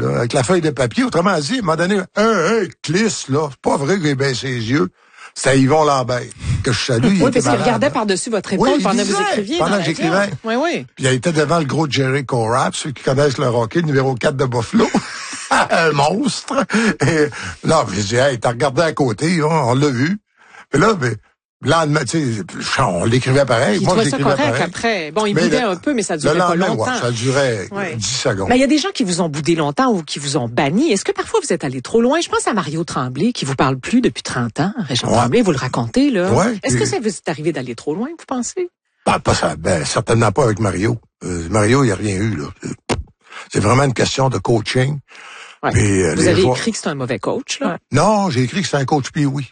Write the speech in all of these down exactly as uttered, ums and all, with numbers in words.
là, avec la feuille de papier. Autrement dit, il m'a donné un hey, hey, Clis, là, c'est pas vrai que j'ai baissé les yeux. C'était Yvon Lambert, que je salue. Oui, il parce qu'il regardait hein. par-dessus votre épaule oui, pendant que disait, vous écriviez. Pendant que j'écrivais. Oui, oui. Puis il était devant le gros Jerry Corrap, ceux qui connaissent le hockey, numéro quatre de Buffalo. Un monstre. Et, non, mais j'ai dit, hey, t'as regardé à côté, hein, on l'a vu. Et là, mais, lendemain, tu sais, on l'écrivait pareil. Il Moi, trouvait je ça l'écrivais correct pareil. après. Bon, il mais boudait le, un peu, mais ça durait le pas lendemain, longtemps. Ouais, ça durait ouais. dix secondes. Mais il y a des gens qui vous ont boudé longtemps ou qui vous ont banni. Est-ce que parfois vous êtes allé trop loin? Je pense à Mario Tremblay, qui vous parle plus depuis trente ans. Régent ouais. Tremblay, vous le racontez, là. Ouais, Est-ce et... que ça vous est arrivé d'aller trop loin, vous pensez? Ben, pas ça. Ben, certainement pas avec Mario. Euh, Mario, il n'y a rien eu, là. C'est vraiment une question de coaching. Ouais. Mais, euh, vous avez joueurs... écrit que c'est un mauvais coach, là? Non, j'ai écrit que c'est un coach Pee-Wee.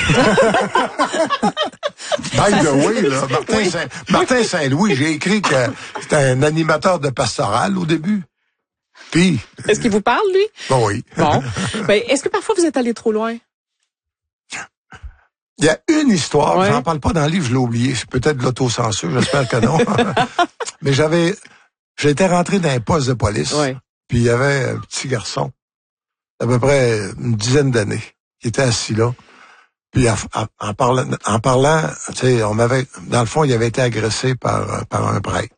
By the way, là, Martin, oui. Saint, Martin Saint-Louis, j'ai écrit que c'était un animateur de pastoral au début. Puis. Est-ce qu'il vous parle, lui? Bon, oui. Bon. Ben, est-ce que parfois vous êtes allé trop loin? Il y a une histoire, ouais. j'en parle pas dans le livre, je l'ai oublié. C'est peut-être de l'autocensure, j'espère que non. Mais j'avais, j'étais rentré dans un poste de police. Ouais. Puis il y avait un petit garçon, d'à peu près une dizaine d'années, qui était assis là. Puis en, en, en parlant, en parlant, tu sais, on m'avait, dans le fond, il avait été agressé par par un prêtre.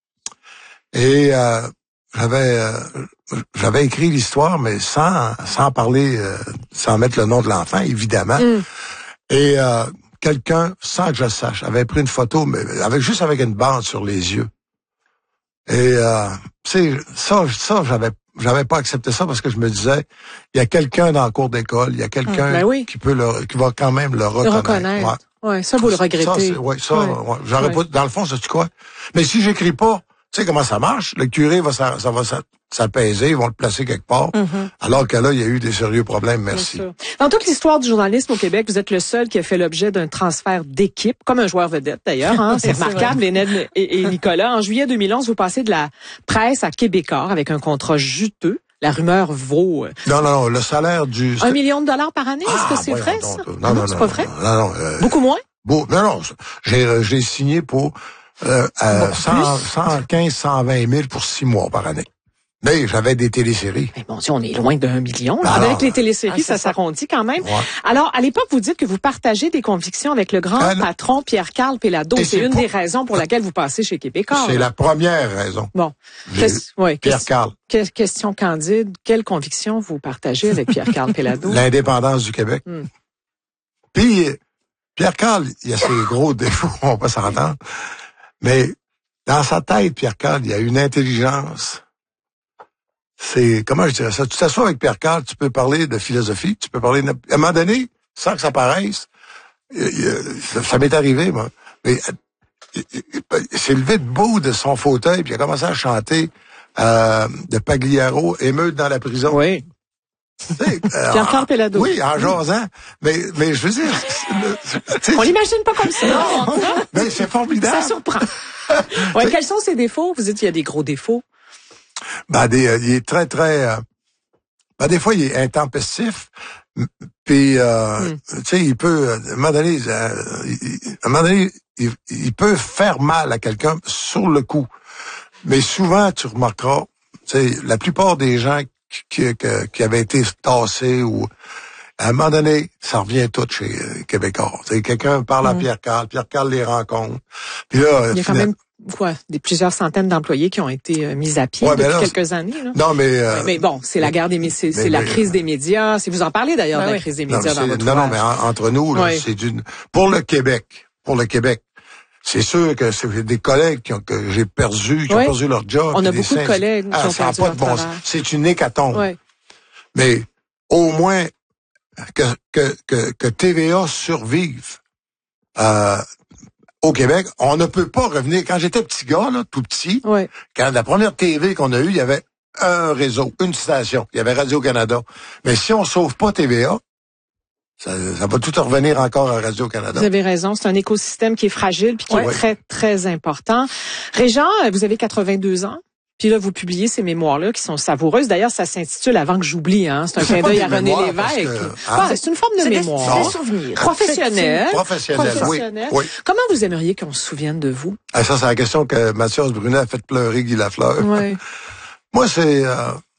Et euh, j'avais euh, j'avais écrit l'histoire, mais sans sans parler, euh, sans mettre le nom de l'enfant, évidemment. Mm. Et euh, quelqu'un, sans que je le sache, avait pris une photo, mais avec juste avec une bande sur les yeux. Et euh, tu sais, ça, ça, j'avais, j'avais pas accepté ça parce que je me disais, il y a quelqu'un dans le cours d'école, il y a quelqu'un ben oui. qui peut le, qui va quand même le reconnaître. Le reconnaître. Ouais. ouais, ça vous le regrettez. Ça, c'est, ouais, ça, ouais. Ouais, j'aurais ouais. pas, dans le fond, ça tu quoi. Mais si j'écris pas, tu sais comment ça marche? Le curé va, ça, ça va s'apaiser, ils vont le placer quelque part. Mm-hmm. Alors que là, il y a eu des sérieux problèmes, merci. Dans toute l'histoire du journalisme au Québec, vous êtes le seul qui a fait l'objet d'un transfert d'équipe, comme un joueur vedette d'ailleurs. Hein? C'est remarquable, Lénène et, et Nicolas. En juillet deux mille onze, vous passez de la presse à Québécois avec un contrat juteux. La rumeur vaut... Non, non, non, le salaire du... Un million de dollars par année, est-ce ah, que c'est ouais, vrai, non, ça? Non, non, ah, non, non, c'est non, pas vrai? Non, non. Euh, Beaucoup moins? Beau, non, non, j'ai, j'ai signé pour euh, euh, bon, cent, cent quinze, cent vingt mille pour six mois par année. Mais j'avais des téléséries. Mais bon, on est loin d'un million. Là. Alors, avec les téléséries, ah, ça, ça s'arrondit quand même. Ouais. Alors, à l'époque, vous dites que vous partagez des convictions avec le grand ah, patron Pierre-Carl Péladeau. C'est, c'est une pour... des raisons pour laquelle vous passez chez Québécois. C'est là. La première raison. Bon. Qu'est- ouais, Pierre-Carl. Que- question candide. Quelles convictions vous partagez avec Pierre-Carl Péladeau? L'indépendance du Québec. Hmm. Puis, Pierre-Carl, il y a ses gros défauts, on va s'entendre. Mais dans sa tête, Pierre-Carl, il y a une intelligence. C'est, comment je dirais ça? Tu t'assois avec Pierre-Carl, tu peux parler de philosophie, tu peux parler de... À un moment donné, sans que ça paraisse, ça, ça m'est arrivé, moi. Mais il s'est levé debout de son fauteuil, puis il a commencé à chanter euh, de Pagliaro, Émeute dans la prison. Oui. Euh, Pierre-Carl Péladeau. Oui, en jasant. Mais, mais je veux dire... On l'imagine pas comme ça. Non, mais c'est formidable. Ça surprend. Ouais, quels sont ses défauts? Vous dites qu'il y a des gros défauts. Ben, des, euh, il est très, très... Euh, ben, des fois, il est intempestif. Puis, euh, mm. tu sais, il peut... À un moment donné, euh, il, à un moment donné il, il peut faire mal à quelqu'un sur le coup. Mais souvent, tu remarqueras, tu sais, la plupart des gens qui, qui, qui avaient été tassés ou... À un moment donné, ça revient tout chez euh, Québécois. Tu sais, quelqu'un parle mm. à Pierre-Carl, Pierre-Carl les rencontre. Puis là, il y a quand même... Quoi, des plusieurs centaines d'employés qui ont été euh, mis à pied ouais, depuis là, quelques années. Là. Non, mais... Euh, mais, mais bon, c'est la guerre des médias, c'est, c'est mais, la mais, crise des médias. Si vous en parlez d'ailleurs ben de la oui. crise des non, médias dans votre Non, ouvrage. non, mais en, entre nous, là, oui. c'est d'une... Pour le Québec, pour le Québec, c'est sûr que c'est des collègues qui ont, que j'ai perdu, qui oui. ont perdu leur job. On a beaucoup syndic... de collègues qui ah, ont ça perdu pas leur de bon... travail. C'est une hécatombe. Oui. Mais au moins que, que, que, que T V A survive. Euh, Au Québec, on ne peut pas revenir. Quand j'étais petit gars, là, tout petit, ouais. quand la première T V qu'on a eue, il y avait un réseau, une station. Il y avait Radio-Canada. Mais si on sauve pas T V A, ça, ça va tout revenir encore à Radio-Canada. Vous avez raison. C'est un écosystème qui est fragile puis qui ouais. est très, très important. Régent, vous avez quatre-vingt-deux ans. Puis là, vous publiez ces mémoires-là qui sont savoureuses. D'ailleurs, ça s'intitule Avant que j'oublie. Hein. C'est un clin d'œil à René Lévesque. Que, hein? ouais, c'est une forme de c'est mémoire. Des, des souvenirs. Professionnel. Professionnel, Professionnel. Oui, oui. Comment vous aimeriez qu'on se souvienne de vous? Ah, ça, c'est la question que Mathias Brunet a fait pleurer Guy Lafleur. Oui. Moi, c'est... Euh,